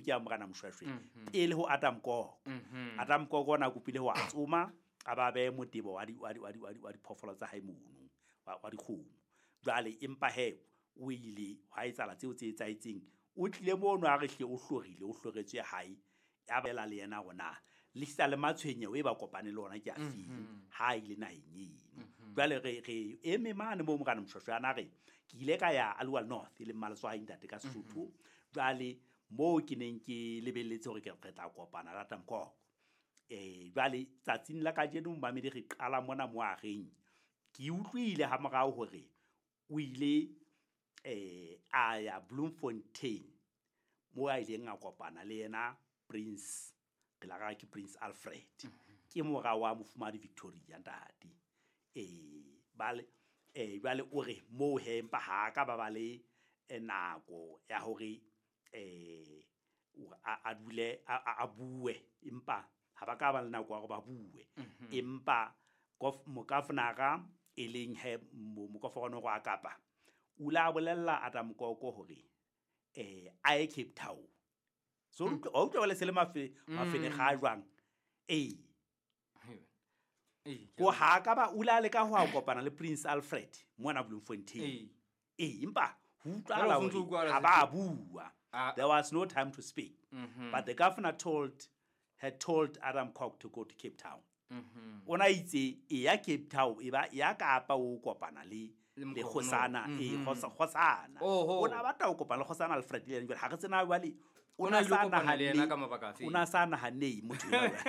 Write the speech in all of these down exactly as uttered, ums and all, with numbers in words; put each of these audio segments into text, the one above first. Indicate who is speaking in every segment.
Speaker 1: ke ya mogana Moshweshwe pele ho Adam Koko Adam Koko na kopile ho a tsoma a ba be motebo wa di wa di wa di wa di phofolo tsa hae mono wa di kgomo jwale empa he o ile ha etsala tseo tse etsaetseng o tlile mono a re hle o hlogile o hlogetswe hae ya bela le yena gona le tsa le matshwenye o e ba kopane le ona ke a file ha ile na eno jwale re re eme mane mo mogana Moshweshwe ana re ke ile ka ya Aliwal North le Maletswa Intate ka Sotho jwale mo ke neng ke lebelletse hore ke re tla kopana la Adam Koko eh jwale tsatsing la ka jeno mmamedi re qala mona mo ageng ke utlwile ha morao hore o ile eh a ya Bloemfontein mo a ile nga kopana le yena Prince ke la ga ke Prince Alfred ke mora wa Mofumahadi Victoria Ntate eh bale eh jwale o re mo he mpa ha ka ba bale enako ya hore eh a dule a bue empa ha ba ka ba le nako ya go ba bue empa mokafnara e leng he mokafano go a Kapa ula bolella Adam Koko hore eh a e Cape Town so o tlo le selema fe mafene ga jwang eh go ha ka ba ula le ka ho a kopana le Prince Alfred mona Bloemfontein eh empa hu tla ha ba bua there was no time to speak but the governor told had told Adam Koko to go to Cape Town ona itse e ya Cape Town e ba ya Kapa o kopana le le khosana e khosa khosana ona ba ta o kopana le khosana Alfred le ha re tsena bale ona sana ha le yena ka mabaka afi ona sana ha nei motho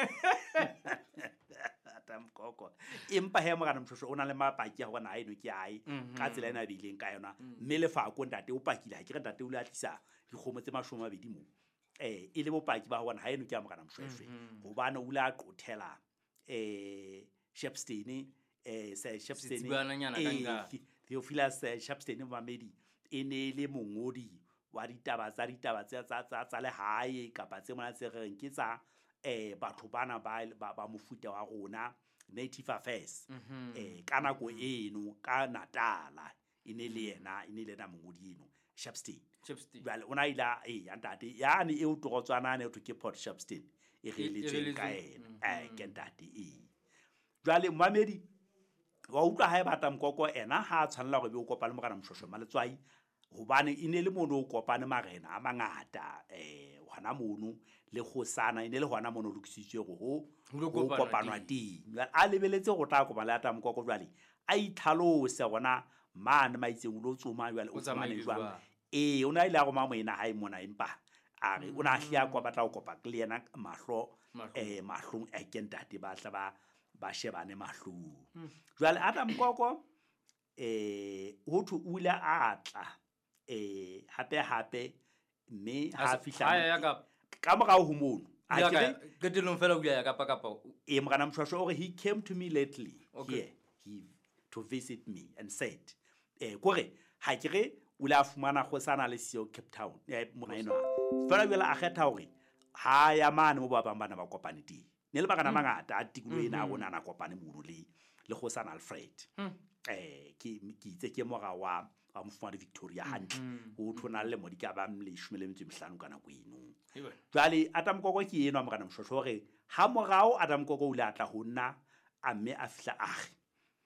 Speaker 1: Adam Koko empa he mogana Moshweshwe ona le mapaki a bona a eno ke ai ka tsela ena bileng ka yona mme le fa ko Ntate o pakile ha ke re Ntate o le atlisa dikgomo tse mashome a mabedi mo eh ile bopaki ba bona ha eno ke ya mogana Moshweshwe go bana o le a qothela eh Shepstone eh se Shepstone eh Theophilus Shepstone Mamedi ene le mongodi wa ditaba tsa ditaba tsa tsa tsa le hae kapa tse mona tse reng ke tsa eh batho bana ba ba mofuta wa rona Native Affairs eh kana go eno ka Natala ine le yena ine le na mongodi eno Shepstone Shepstone ona ila eh Ntate yani e o togotswana ne o ke Port Shepstone e re le ka ena eh ke Ntate e jwale Mamedi wa utlwa ha e bata Mkoko ena ha tshwanela go be o kopana mogana Moshweshwe Maletswai hobane ine le mono o kopane marena a mangata eh hona mono le khosana ine le hona mono lokisitswe go ho go kopanwa ting a lebeletse go tla kopana le Adam Koko jwale a ithalose gona mane maitseng lo tsoma jwale o tsamane jwang eh ona ile go mamoena ha e mona empa a re ona hlia kwa batla go kopa le yena mahlo eh mahlong a ke Ntate ba tla ba ba shebane mahlo jwale Adam Koko eh ho thu ula atla eh hape hape mme ha fihla ka morao ho mono a ke
Speaker 2: ke dilong fela ula ya Kapa Kapa
Speaker 1: e mogana Moshweshwe o re he came to me lately here he to visit me and said eh kore ha ke re ula fumana go sana le sio Cape Town eh monaino fela bela a kgetha hore ha ya mane mo ba bang bana ba kopane di ne le bagana mangata a tikulo ena go nana kopane mono le le go sana Alfred eh ke ke itse ke moga wa wa Mofumahadi Victoria hantle ho thona le mo di ka ba mle twelve le mhlano kana go eno jwale Adam Koko ke eno mogana Moshweshwe hore ha morao Adam Koko o le atla ho nna a mme a fihla age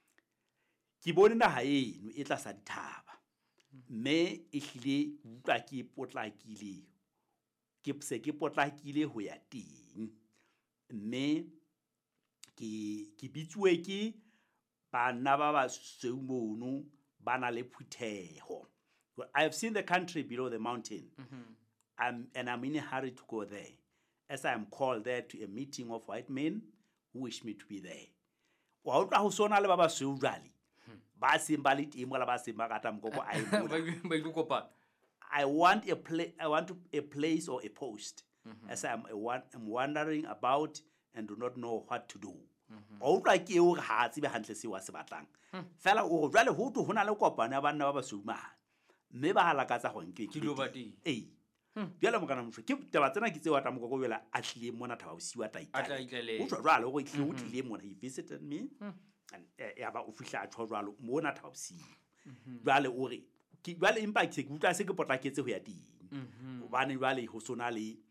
Speaker 1: ke bone na ha eno e tla sa dithaba mme e hlile utlwa ke potlakile ke se ke potlakile ho ya teng mme ke ke bitsuwe ke bana ba ba seumono bana le phutheho. I have seen the country below the mountain mm-hmm. I'm, and I'm in a hurry to go there as I am called there to a meeting of white men who wish me to be there. Wa utlwa ho sona le ba ba seu jwale ba simba le timo la ba simba ka ta Mkoko a
Speaker 2: e
Speaker 1: I want a place I want to, a place or a post mm-hmm. as I am a one I'm wandering about and do not know what to do. O utlwa ke o ha tsebe hantle se wa se batlang fela o jwale ho tu hona le kopana ya banna ba ba sumana mme ba hala ka tsa go nke
Speaker 2: ke lo bati
Speaker 1: eh jwale mogana Moshweshwe ke taba tsena ke tse wa ta Mkoko bela a tlile mona thaba o siwa taitale o tswa jwale go tlile o tlile mona he visited me and ya ba o fihla a tsho jwalo mona thaba o siwa jwale o re jwale impa ke ke utlwa se ke potlaketse ho ya teng o bane jwale ho sona le